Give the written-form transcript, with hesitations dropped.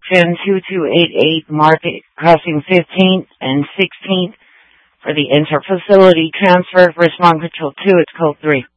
102288 Market crossing 15th and 16th for the interfacility transfer. Respond control 2, it's code 3.